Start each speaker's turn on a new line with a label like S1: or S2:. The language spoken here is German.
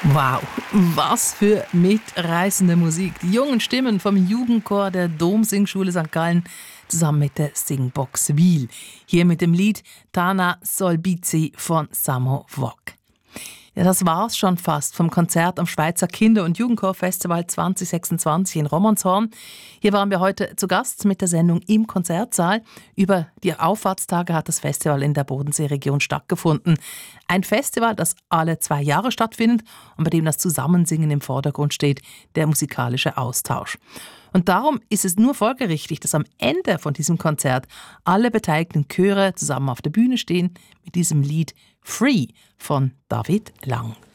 S1: Wow, was für mitreißende Musik. Die jungen Stimmen vom Jugendchor der Domsingschule St. Gallen zusammen mit der Singbox Wiel. Hier mit dem Lied Tana Solbizi von Samo Wok. Ja, das war's schon fast vom Konzert am Schweizer Kinder- und Jugendchorfestival 2026 in Romanshorn. Hier waren wir heute zu Gast mit der Sendung im Konzertsaal. Über die Auffahrtstage hat das Festival in der Bodenseeregion stattgefunden. Ein Festival, das alle 2 Jahre stattfindet und bei dem das Zusammensingen im Vordergrund steht, der musikalische Austausch. Und darum ist es nur folgerichtig, dass am Ende von diesem Konzert alle beteiligten Chöre zusammen auf der Bühne stehen mit diesem Lied Free von David Lang.